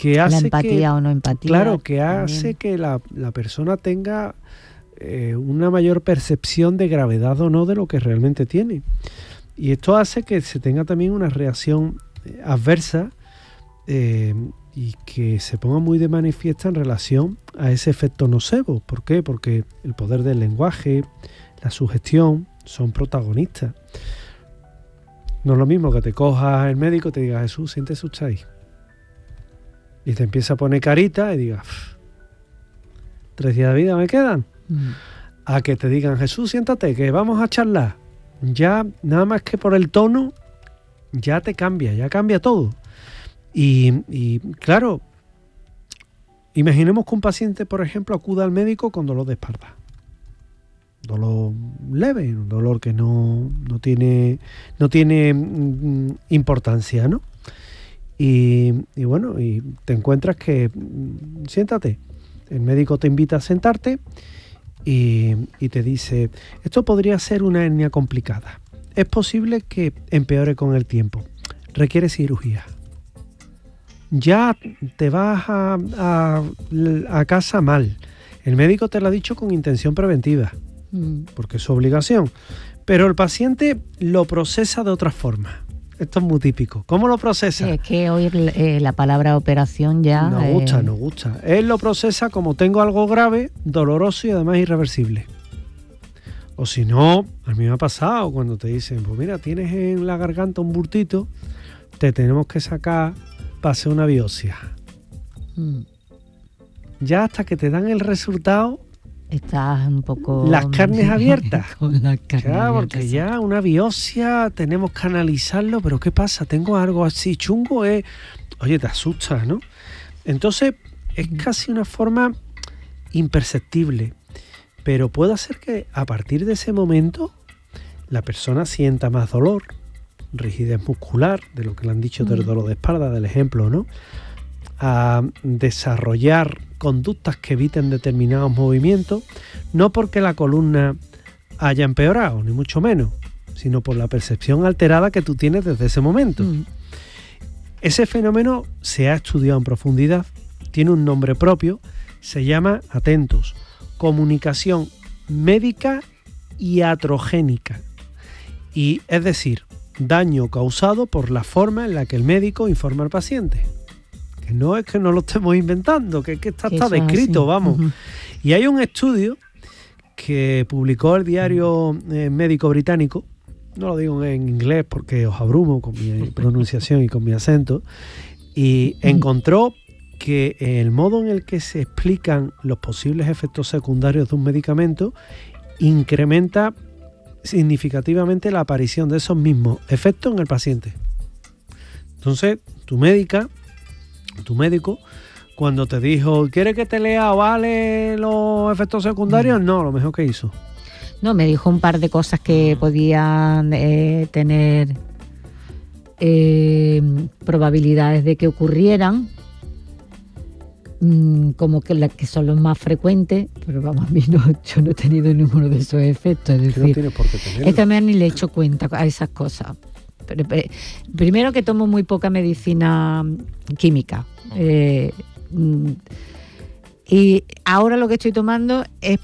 que hace la empatía o no empatía. Claro, que hace que la persona tenga una mayor percepción de gravedad o no de lo que realmente tiene. Y esto hace que se tenga también una reacción adversa y que se ponga muy de manifiesta en relación a ese efecto nocebo. ¿Por qué? Porque el poder del lenguaje, la sugestión, son protagonistas. No es lo mismo que te coja el médico y te diga, Jesús, siéntese usted ahí. Y te empieza a poner carita y digas, 3 días de vida me quedan. A que te digan, Jesús, siéntate, que vamos a charlar. Ya, nada más que por el tono, ya cambia todo. Y claro, imaginemos que un paciente, por ejemplo, acuda al médico con dolor de espalda. Dolor leve, un dolor que no tiene importancia, ¿no? Y bueno, y te encuentras que siéntate. El médico te invita a sentarte y te dice, esto podría ser una hernia complicada. Es posible que empeore con el tiempo. Requiere cirugía. Ya te vas a casa mal. El médico te lo ha dicho con intención preventiva, porque es su obligación. Pero el paciente lo procesa de otra forma. Esto es muy típico. ¿Cómo lo procesa? Sí, es que oír la palabra operación ya... Nos gusta. Él lo procesa como tengo algo grave, doloroso y además irreversible. O si no, a mí me ha pasado cuando te dicen, pues mira, tienes en la garganta un bultito, te tenemos que sacar para hacer una biopsia. Ya hasta que te dan el resultado... Estás un poco... Las carnes abiertas. Con las carnes ya, abiertas, porque sí. ya una biopsia tenemos que analizarlo, pero ¿qué pasa? Tengo algo así chungo, Oye, te asustas, ¿no? Entonces, es casi una forma imperceptible, pero puede ser que a partir de ese momento la persona sienta más dolor, rigidez muscular, de lo que le han dicho del dolor de espalda, del ejemplo, ¿no? A desarrollar conductas que eviten determinados movimientos, no porque la columna haya empeorado, ni mucho menos, sino por la percepción alterada que tú tienes desde ese momento. Ese fenómeno se ha estudiado en profundidad, tiene un nombre propio, se llama, atentos, comunicación médica iatrogénica. Y es decir, daño causado por la forma en la que el médico informa al paciente. Que no es que no lo estemos inventando, que está descrito, vamos. Y hay un estudio que publicó el diario médico británico, no lo digo en inglés porque os abrumo con mi pronunciación y con mi acento, y encontró que el modo en el que se explican los posibles efectos secundarios de un medicamento incrementa significativamente la aparición de esos mismos efectos en el paciente. Entonces, tu médico, cuando te dijo, ¿quiere que te lea, vale, los efectos secundarios? No, lo mejor que hizo. No, me dijo un par de cosas que podían tener probabilidades de que ocurrieran, como que las que son los más frecuentes, pero vamos, yo no he tenido ninguno de esos efectos. Es decir, no tienes por qué tenerlo. Es que me ni le he hecho cuenta a esas cosas. Pero, primero que tomo muy poca medicina química. Y ahora lo que estoy tomando es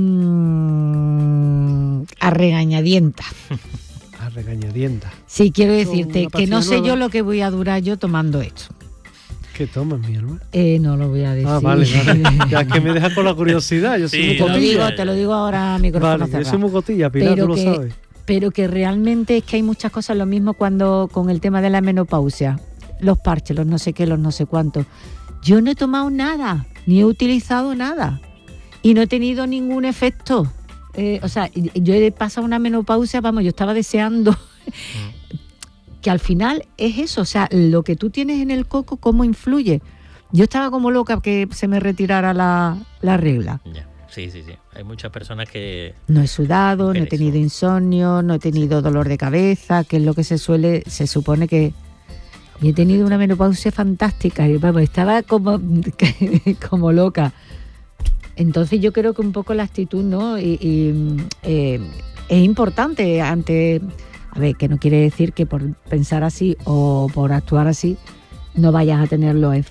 a regañadientas. A regañadientas. Sí, quiero decirte que no sé yo lo que voy a durar yo tomando esto. ¿Qué tomas, mi hermano? No lo voy a decir. Ah, vale. Ya es que me dejas con la curiosidad. Yo soy muy cotilla. Te lo digo ahora a micrófono cerrado. Yo soy muy cotilla, Pilar, tú lo sabes. Pero que realmente es que hay muchas cosas, lo mismo cuando con el tema de la menopausia, los parches, los no sé qué, los no sé cuántos. Yo no he tomado nada, ni he utilizado nada y no he tenido ningún efecto. O sea, yo he pasado una menopausia, vamos, yo estaba deseando que al final es eso, o sea, lo que tú tienes en el coco, ¿cómo influye? Yo estaba como loca que se me retirara la regla. Ya. Sí. Hay muchas personas que... No he sudado, no he tenido insomnio, no he tenido dolor de cabeza, que es lo que se supone que... Y he tenido una menopausia fantástica, y vamos, estaba como loca. Entonces yo creo que un poco la actitud, ¿no? Y es importante ante... A ver, que no quiere decir que por pensar así o por actuar así no vayas a tener los efectos